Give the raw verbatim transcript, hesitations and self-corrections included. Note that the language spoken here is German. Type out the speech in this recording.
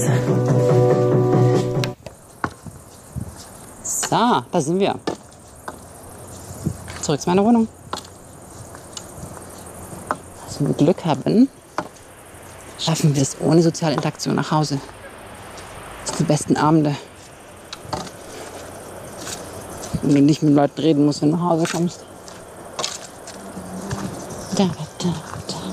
Gäste. So, da sind wir. Zurück zu meiner Wohnung. Also, wenn wir Glück haben, schaffen wir es ohne soziale Interaktion nach Hause. Das sind die besten Abende. Wenn du nicht mit Leuten reden musst, wenn du nach Hause kommst. Da, da.